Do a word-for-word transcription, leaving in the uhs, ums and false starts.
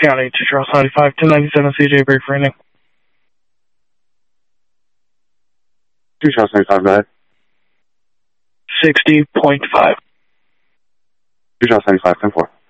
County, two Charles ninety-five, ten ninety-seven C J, break for ending. two Charles ninety-five, go ahead. sixty point five. two Charles ninety-five, ten four.